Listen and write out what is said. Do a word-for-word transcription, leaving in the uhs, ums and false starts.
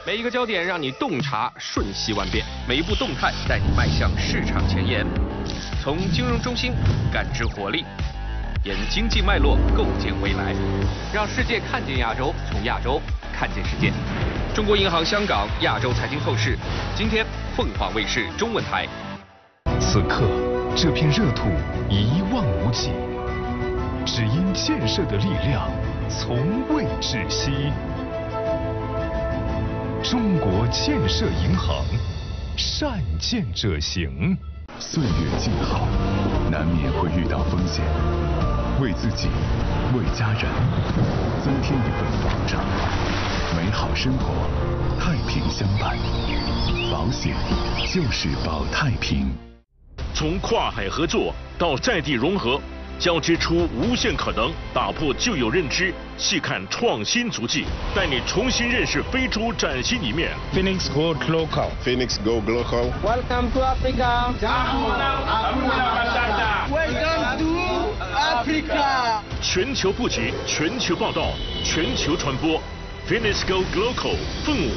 每一个焦点让你洞察瞬息万变，每一步动态带你迈向市场前沿。从金融中心感知活力，沿经济脉络构建未来，让世界看见亚洲，从亚洲看见世界。中国银行香港亚洲财经透视，今天凤凰卫视中文台。 此刻，这片热土一望无际，只因建设的力量从未止息。中国建设银行，善建者行。 岁月静好，难免会遇到风险，为自己，为家人，增添一份保障，美好生活，太平相伴。保险就是保太平。 从跨海合作到在地融合，交织出无限可能，打破旧有认知，细看创新足迹，带你重新认识非洲崭新一面。 Phoenix Go Global. Phoenix Go Global. Welcome to Africa. Welcome to Africa. 全球布局，全球报道，全球传播。Phoenix Go Global 凤